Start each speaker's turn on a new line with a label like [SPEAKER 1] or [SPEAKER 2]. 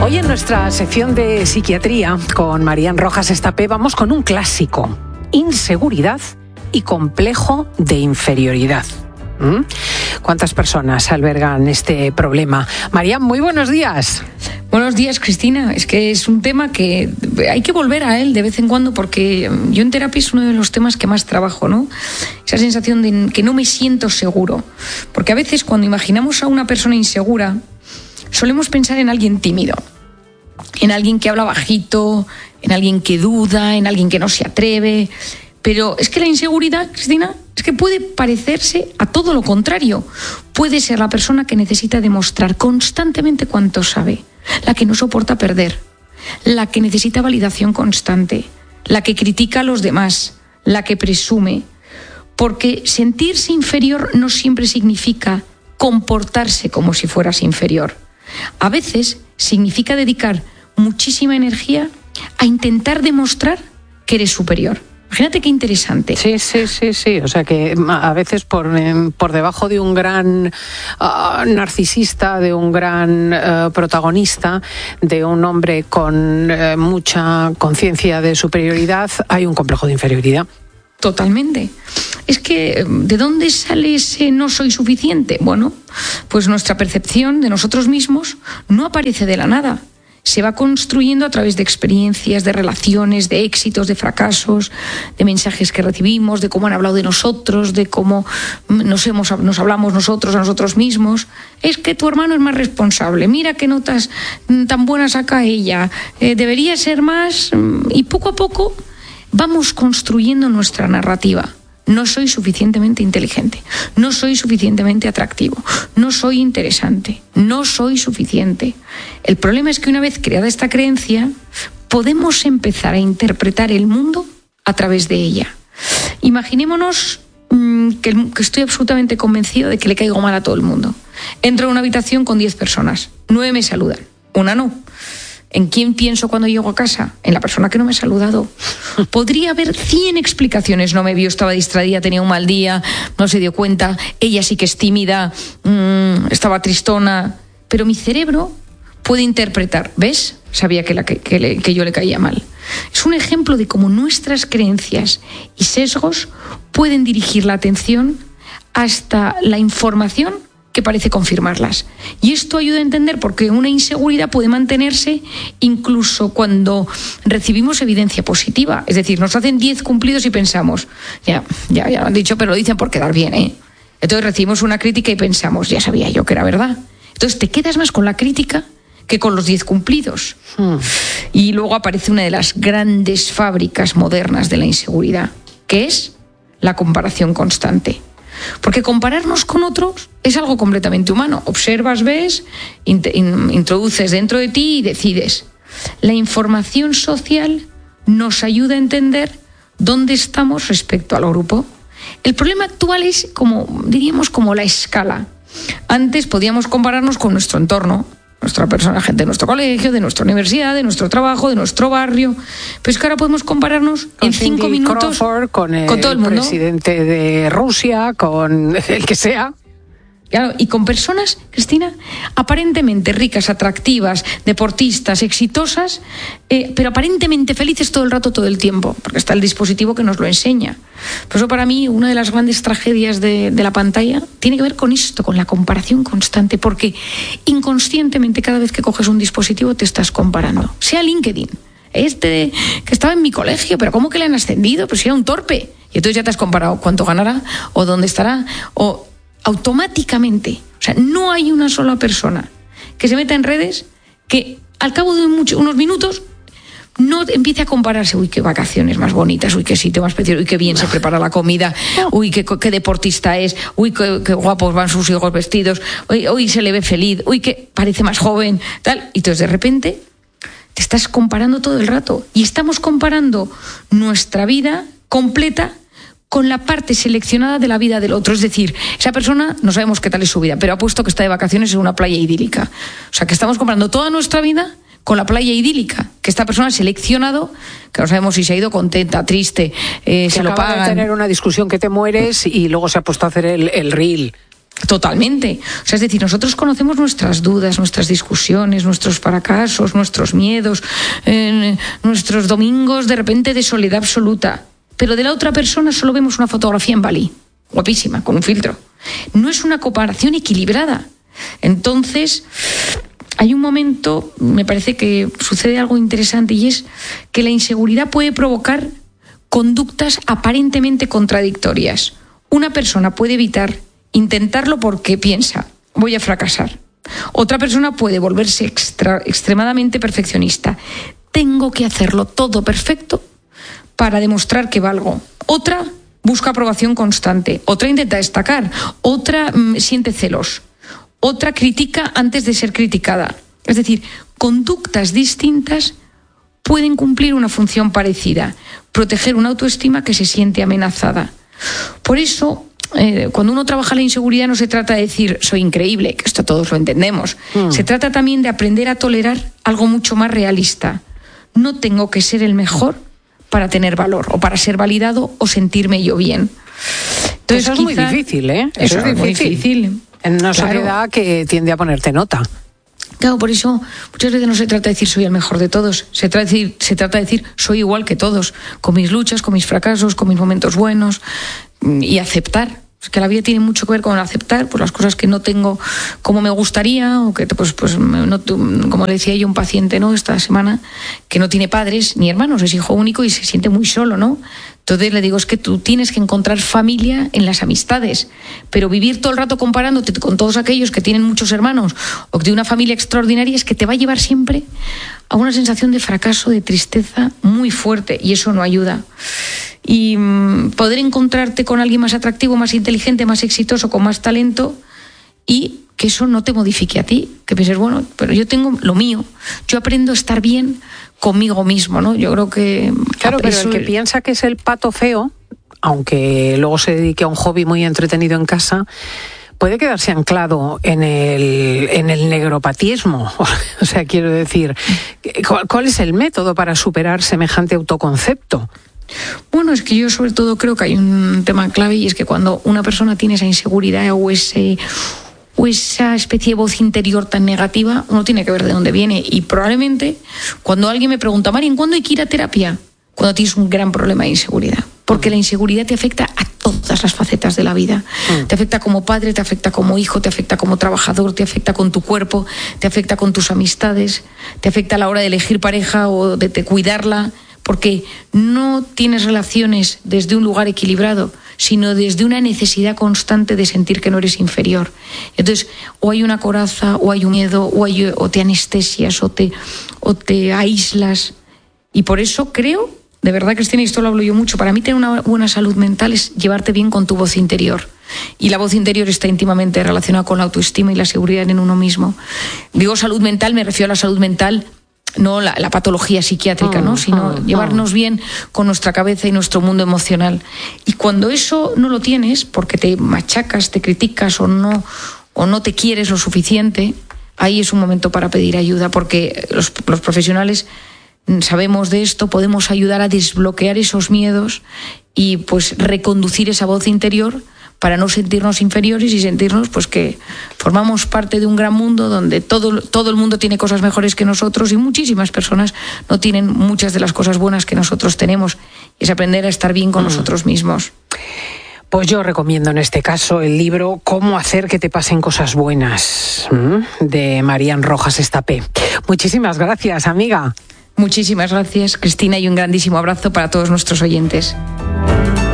[SPEAKER 1] Hoy en nuestra sección de psiquiatría con Marían Rojas Estapé vamos con un clásico: inseguridad y complejo de inferioridad. ¿Cuántas personas albergan este problema? Marían, muy buenos días.
[SPEAKER 2] Buenos días, Cristina. Es que es un tema que hay que volver a él de vez en cuando, porque yo en terapia es uno de los temas que más trabajo, ¿no? Esa sensación de que no me siento seguro. Porque a veces cuando imaginamos a una persona insegura, solemos pensar en alguien tímido, en alguien que habla bajito, en alguien que duda, en alguien que no se atreve. Pero es que la inseguridad, Cristina, es que puede parecerse a todo lo contrario. Puede ser la persona que necesita demostrar constantemente cuánto sabe, la que no soporta perder, la que necesita validación constante, la que critica a los demás, la que presume. Porque sentirse inferior no siempre significa comportarse como si fueras inferior. A veces significa dedicar muchísima energía a intentar demostrar que eres superior. Imagínate qué interesante.
[SPEAKER 1] Sí. O sea que a veces por debajo de un gran narcisista, de un gran protagonista, de un hombre con mucha conciencia de superioridad, hay un complejo de inferioridad.
[SPEAKER 2] Totalmente. Es que, ¿de dónde sale ese no soy suficiente? Bueno, pues nuestra percepción de nosotros mismos no aparece de la nada. Se va construyendo a través de experiencias, de relaciones, de éxitos, de fracasos, de mensajes que recibimos, de cómo han hablado de nosotros, de cómo nos hablamos nosotros a nosotros mismos. Es que tu hermano es más responsable, mira qué notas tan buenas saca ella, debería ser más. Y poco a poco vamos construyendo nuestra narrativa. No soy suficientemente inteligente, no soy suficientemente atractivo, no soy interesante, no soy suficiente. El problema es que una vez creada esta creencia, podemos empezar a interpretar el mundo a través de ella. Imaginémonos que estoy absolutamente convencido de que le caigo mal a todo el mundo. Entro a una habitación con 10 personas, 9 me saludan, una no. ¿En quién pienso cuando llego a casa? En la persona que no me ha saludado. Podría haber 100 explicaciones. No me vio, estaba distraída, tenía un mal día, no se dio cuenta, ella sí que es tímida, estaba tristona. Pero mi cerebro puede interpretar, ¿ves? Sabía que yo le caía mal. Es un ejemplo de cómo nuestras creencias y sesgos pueden dirigir la atención hasta la información que parece confirmarlas. Y esto ayuda a entender por qué una inseguridad puede mantenerse incluso cuando recibimos evidencia positiva. Es decir, nos hacen 10 cumplidos y pensamos, ya lo han dicho, pero lo dicen por quedar bien, ¿eh? Entonces recibimos una crítica y pensamos, ya sabía yo que era verdad. Entonces te quedas más con la crítica que con los 10 cumplidos. Y luego aparece una de las grandes fábricas modernas de la inseguridad, que es la comparación constante. Porque compararnos con otros es algo completamente humano. Observas, ves, introduces dentro de ti y decides. La información social nos ayuda a entender dónde estamos respecto al grupo. El problema actual es como la escala. Antes podíamos compararnos con nuestro entorno, nuestra persona, gente de nuestro colegio, de nuestra universidad, de nuestro trabajo, de nuestro barrio. Pero es que ahora podemos compararnos en 5 minutos
[SPEAKER 1] Crawford, con
[SPEAKER 2] todo el mundo.
[SPEAKER 1] Presidente de Rusia, con el que sea.
[SPEAKER 2] Claro, y con personas, Cristina, aparentemente ricas, atractivas, deportistas, exitosas, pero aparentemente felices todo el rato, todo el tiempo, porque está el dispositivo que nos lo enseña. Por eso para mí una de las grandes tragedias de la pantalla tiene que ver con esto, con la comparación constante, porque inconscientemente cada vez que coges un dispositivo te estás comparando. Sea LinkedIn, que estaba en mi colegio, pero ¿cómo que le han ascendido? Pues si era un torpe. Y entonces ya te has comparado cuánto ganará, o dónde estará, o automáticamente. O sea, no hay una sola persona que se meta en redes que al cabo de unos minutos no empiece a compararse. Uy, qué vacaciones más bonitas, uy, qué sitio más precioso, uy, qué bien se prepara la comida, uy, qué deportista es, uy, qué guapos van sus hijos vestidos, uy, se le ve feliz, uy, que parece más joven, tal. Y entonces de repente te estás comparando todo el rato. Y estamos comparando nuestra vida completa con la parte seleccionada de la vida del otro. Es decir, esa persona no sabemos qué tal es su vida, pero ha puesto que está de vacaciones en una playa idílica. O sea, que estamos comparando toda nuestra vida con la playa idílica, que esta persona ha seleccionado, que no sabemos si se ha ido contenta, triste, se lo pagan.
[SPEAKER 1] De tener una discusión que te mueres y luego se ha puesto a hacer el reel.
[SPEAKER 2] Totalmente. O sea, es decir, nosotros conocemos nuestras dudas, nuestras discusiones, nuestros fracasos, nuestros miedos, nuestros domingos de repente de soledad absoluta. Pero de la otra persona solo vemos una fotografía en Bali, guapísima, con un filtro. No es una comparación equilibrada. Entonces, hay un momento, me parece que sucede algo interesante, y es que la inseguridad puede provocar conductas aparentemente contradictorias. Una persona puede evitar intentarlo porque piensa, voy a fracasar. Otra persona puede volverse extremadamente perfeccionista. Tengo que hacerlo todo perfecto para demostrar que valgo. Otra busca aprobación constante. Otra intenta destacar. Otra siente celos. Otra critica antes de ser criticada. Es decir, conductas distintas pueden cumplir una función parecida. Proteger una autoestima que se siente amenazada. Por eso, cuando uno trabaja la inseguridad no se trata de decir soy increíble, que esto todos lo entendemos. Se trata también de aprender a tolerar algo mucho más realista. No tengo que ser el mejor para tener valor, o para ser validado o sentirme yo bien.
[SPEAKER 1] Entonces, eso es muy difícil, ¿eh?
[SPEAKER 2] Eso es muy difícil.
[SPEAKER 1] En una sociedad que tiende a ponerte nota.
[SPEAKER 2] Claro, por eso muchas veces no se trata de decir soy el mejor de todos, se trata de decir soy igual que todos, con mis luchas, con mis fracasos, con mis momentos buenos, y aceptar. Es que la vida tiene mucho que ver con aceptar pues las cosas que no tengo como me gustaría, o que pues no, como le decía yo a un paciente, ¿no?, esta semana, que no tiene padres ni hermanos, es hijo único y se siente muy solo, ¿no? Entonces le digo, es que tú tienes que encontrar familia en las amistades, pero vivir todo el rato comparándote con todos aquellos que tienen muchos hermanos o de una familia extraordinaria es que te va a llevar siempre a una sensación de fracaso, de tristeza muy fuerte, y eso no ayuda. Y poder encontrarte con alguien más atractivo, más inteligente, más exitoso, con más talento, y que eso no te modifique a ti, que pienses, bueno, pero yo tengo lo mío, yo aprendo a estar bien conmigo mismo, ¿no? Yo creo que...
[SPEAKER 1] Claro, pero el que piensa que es el pato feo, aunque luego se dedique a un hobby muy entretenido en casa, puede quedarse anclado en el negropatismo. O sea, quiero decir, ¿cuál es el método para superar semejante autoconcepto?
[SPEAKER 2] Bueno, es que yo sobre todo creo que hay un tema clave, y es que cuando una persona tiene esa inseguridad o esa especie de voz interior tan negativa, uno tiene que ver de dónde viene. Y probablemente cuando alguien me pregunta, Marian, ¿cuándo hay que ir a terapia? Cuando tienes un gran problema de inseguridad. Porque la inseguridad te afecta a todas las facetas de la vida. Te afecta como padre, te afecta como hijo, te afecta como trabajador, te afecta con tu cuerpo, te afecta con tus amistades, te afecta a la hora de elegir pareja o de cuidarla, porque no tienes relaciones desde un lugar equilibrado, sino desde una necesidad constante de sentir que no eres inferior. Entonces, o hay una coraza, o hay un miedo, o te anestesias, o te aíslas. Y por eso creo, de verdad, Cristina, y esto lo hablo yo mucho, para mí tener una buena salud mental es llevarte bien con tu voz interior. Y la voz interior está íntimamente relacionada con la autoestima y la seguridad en uno mismo. Digo salud mental, me refiero a la salud mental, no la patología psiquiátrica, ¿no?, sino llevarnos bien con nuestra cabeza y nuestro mundo emocional. Y cuando eso no lo tienes, porque te machacas, te criticas o no te quieres lo suficiente, ahí es un momento para pedir ayuda, porque los profesionales sabemos de esto, podemos ayudar a desbloquear esos miedos y pues reconducir esa voz interior para no sentirnos inferiores y sentirnos pues que formamos parte de un gran mundo donde todo el mundo tiene cosas mejores que nosotros, y muchísimas personas no tienen muchas de las cosas buenas que nosotros tenemos. Es aprender a estar bien con nosotros mismos.
[SPEAKER 1] Pues yo recomiendo en este caso el libro Cómo hacer que te pasen cosas buenas, de Marian Rojas Estapé. Muchísimas gracias, amiga.
[SPEAKER 2] Muchísimas gracias, Cristina, y un grandísimo abrazo para todos nuestros oyentes.